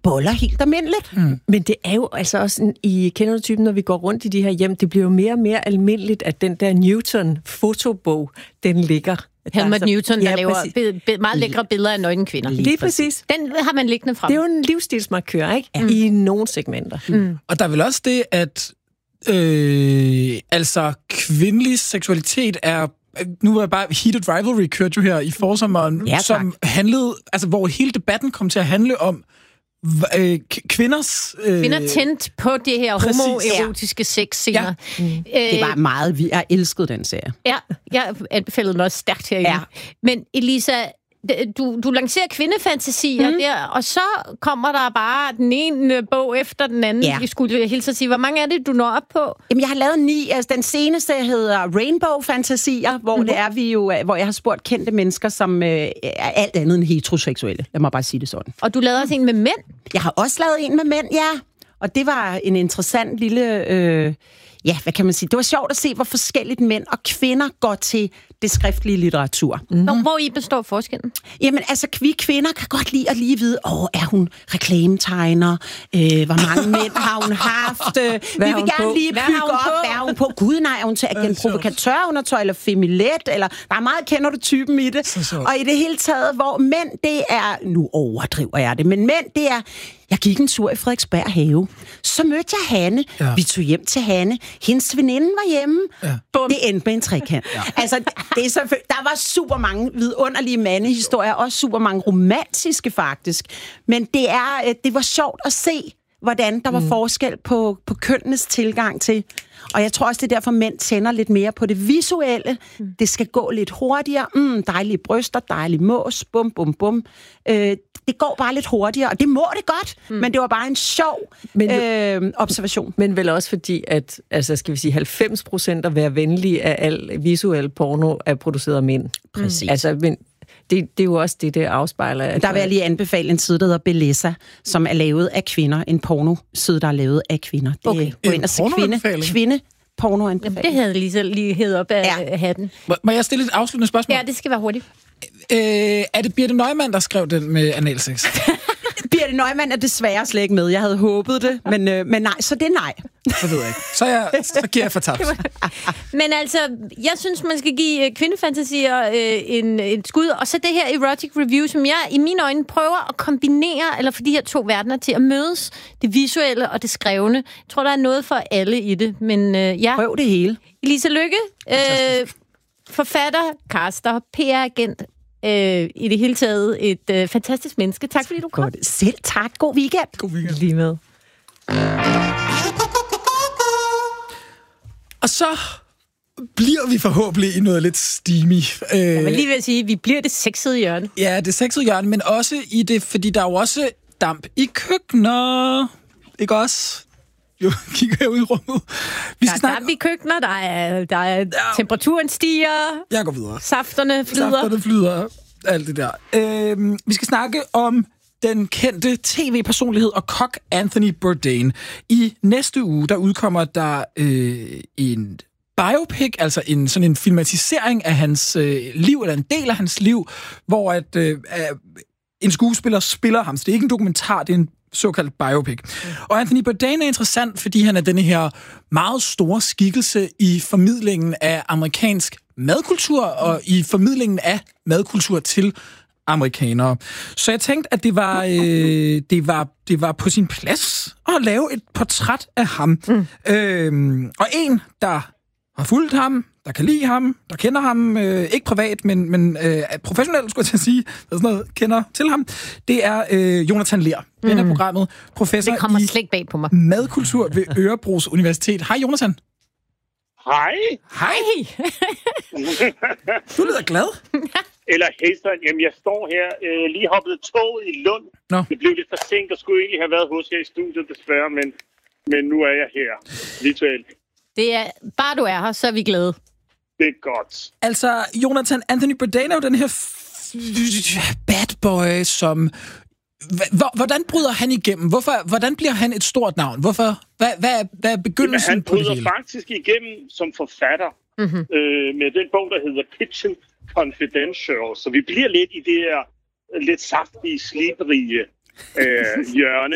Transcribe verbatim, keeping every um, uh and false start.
boller helt almindeligt. Mm. Men det er jo altså også en, i kender typen, når vi går rundt i de her hjem, det bliver jo mere og mere almindeligt, at den der Newton-fotobog, den ligger. Helmut Newton, der ja, laver be- be- meget lækre billeder af nøgne kvinder. Lige, Lige præcis. Den har man liggende frem. Det er jo en livsstilsmarkør, ikke? Ja. I nogle segmenter. Mm. Og der er vel også det, at øh, altså kvindelig seksualitet er... Nu var jeg bare... Heated Rivalry kørte jo her i forsommeren, ja, som handlede... Altså, hvor hele debatten kom til at handle om øh, kvinders... Øh, Kvinder tændt på det her homoerotiske sexscener. Ja. Mm. Øh, det var meget... Vi har elsket den serie. Ja, jeg anbefalede den også stærkt herinde. Ja. Men Elisa... Du, du lancerer kvindefantasier mm. der, og så kommer der bare den ene bog efter den anden. Ja. Jeg skulle hilse at sige, hvor mange er det, du når op på? Jamen, jeg har lavet ni. Altså, den seneste hedder Rainbow-fantasier, hvor mm. det er vi jo, hvor jeg har spurgt kendte mennesker, som øh, er alt andet end heteroseksuelle. Lad mig bare sige det sådan. Og du lavede også en med mænd? Jeg har også lavet en med mænd, ja. Og det var en interessant lille... Øh, ja, hvad kan man sige? Det var sjovt at se, hvor forskelligt mænd og kvinder går til det skriftlige litteratur. Mm-hmm. Hvor i består forskellen? Jamen, altså, vi kvinder kan godt lide at lige vide, åh, er hun reklametegner? Øh, hvor mange mænd har hun haft? Øh, vi vil gerne på? lige bygge op, hvad har hun på? Gud, nej, er hun til agent provokatørundertøj eller femilet? Eller, der er meget, kender du typen i det? Så, så. Og i det hele taget, hvor mænd, det er... Nu overdriver jeg det, men mænd, det er... Jeg gik en tur i Frederiksberg Have. Så mødte jeg Hanne. Ja. Vi tog hjem til Hanne. Hendes veninde var hjemme. Ja. Det endte med en trekant. Ja. Altså, det er selvfølgelig, der var super mange vidunderlige mandehistorier, også super mange romantiske faktisk. Men det, er, det var sjovt at se, hvordan der var mm. forskel på, på kønnenes tilgang til. Og jeg tror også, det er derfor, mænd tænder lidt mere på det visuelle. Mm. Det skal gå lidt hurtigere. Mm, dejlige bryster, dejlige mås, bum, bum, bum. Øh, det går bare lidt hurtigere, og det må det godt, mm. men det var bare en sjov men, øh, observation. Men vel også fordi, at altså, skal vi sige, halvfems procent af hver venlige af al visuel porno er produceret af mænd. Præcis. Altså, men det, det er jo også det, det afspejler. Der vil jeg lige anbefale en side, der hedder Bellesa, som er lavet af kvinder. En porno-side, der er lavet af kvinder. Det okay. er en kvinde, kvinde pornoanbefaling. Det havde lige så lige hed op af ja. hatten. Må jeg stille et afsluttende spørgsmål? Ja, det skal være hurtigt. Øh, er det Birthe Neumann, der skrev den med analsex? Birthe Neumann er desværre slet ikke med. Jeg havde håbet det, men, øh, men nej, så det er nej. Så ved jeg ikke. Så, jeg, så giver jeg fortabt. Men altså, jeg synes, man skal give kvindefantasier øh, en, et skud, og så det her erotic review, som jeg i mine øjne prøver at kombinere, eller for de her to verdener til at mødes, det visuelle og det skrevne. Jeg tror, der er noget for alle i det, men øh, ja. Prøv det hele. Elisa Lykke, øh, forfatter, caster, P R-agent, øh, i det hele taget et øh, fantastisk menneske. Tak fordi du kom. Godt. Selv tak. God weekend. God weekend. Lige med. Og så bliver vi forhåbentlig i noget lidt steamy. Øh, jeg vil lige vil sige, at vi bliver det sexede hjørne. Ja, det sexede hjørne, men også i det, fordi der er jo også damp i køkkener. Ikke også? Jo, kigger jeg ud i rummet. Vi der er snakke... damp i køkkener, der er, der er ja. temperaturen stiger. Jeg går videre. Safterne flyder. Safterne flyder. Alt det der. Øh, vi skal snakke om den kendte tv-personlighed og kok Anthony Bourdain. I næste uge, der udkommer der øh, en biopic, altså en sådan en filmatisering af hans øh, liv, eller en del af hans liv, hvor at, øh, en skuespiller spiller ham. Så det er ikke en dokumentar, det er en såkaldt biopic. Mm. Og Anthony Bourdain er interessant, fordi han er denne her meget store skikkelse i formidlingen af amerikansk madkultur, og i formidlingen af madkultur til amerikanere. Så jeg tænkte, at det var, øh, det var, det var på sin plads at lave et portræt af ham. Mm. Øhm, og en, der har fulgt ham, der kan lide ham, der kender ham, øh, ikke privat, men, men øh, professionelt, skulle jeg til at sige, sådan noget, kender til ham, det er øh, Jonathan Lehr, mm. ven af programmet, professor det kommer i slet bag på mig. madkultur ved Örebros Universitet. Hej, Jonathan. Hej. Hej. Du lyder glad. Eller hejsen. Jamen, jeg står her, øh, lige hoppet toget i Lund. Nå. Det blev lidt for sent, og skulle egentlig have været hos jer i studiet, desværre, men, men nu er jeg her, virtuelt. Det er, bare du er her, så er vi glade. Det er godt. Altså, Jonathan, Anthony Bourdain er jo den her bad boy, som... Hvordan bryder han igennem? Hvorfor, hvordan bliver han et stort navn? Hvorfor? Hvad, hvad, er, hvad er begyndelsen Jamen, på det hele? Han bryder faktisk igennem som forfatter mm-hmm. øh, med den bog, der hedder Kitchen Confidential. Så vi bliver lidt i det her lidt saftige, slibrige øh, hjørne.